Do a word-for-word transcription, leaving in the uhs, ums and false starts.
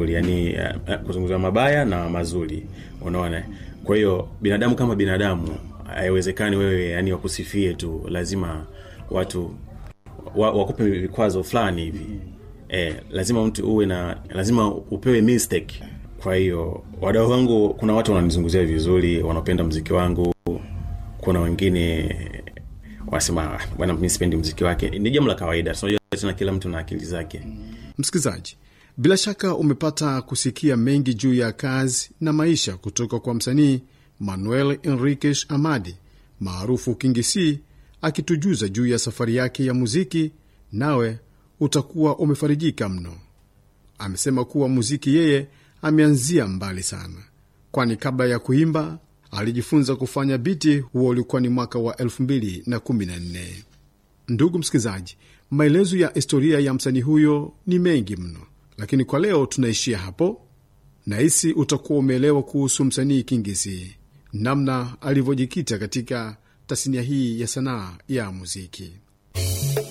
yani uh, kuzungumza mabaya na mazuri, unaona. Kwa hiyo binadamu kama binadamu haiwezekani wewe yani wakusifie tu, lazima watu wa, wakupe vikwazo fulani hivi. Eh, lazima mtu uwe na, lazima upewe mistake. Kwa hiyo wadau wangu, kuna watu wananizunguzia vizuri, wanapenda muziki wangu. Kuna wengine wasema bwana mimi sipendi muziki wake. Ni jambo la kawaida. Unajua tena kila mtu na akili zake. Msikizaji, bila shaka umepata kusikia mengi juu ya kazi na maisha kutoka kwa msanii Manuel Enriquez Amadi maarufu King C, akitujuza juu ya safari yake ya muziki, nawe utakuwa umefarijika mno. Amesema kuwa muziki yeye ameanzia mbali sana, kwani kabla ya kuimba alijifunza kufanya biti. Huo ulikuwa ni mwaka wa elfu mbili na kumi na nne. Ndugu msikizaji, maelezo ya historia ya msanii huyo ni mengi mno, lakini kwa leo tunaishia hapo. Nahisi utakuwa umeelewa kuhusu msanii King C, namna alivyojikita katika tasnia hii ya sanaa ya muziki.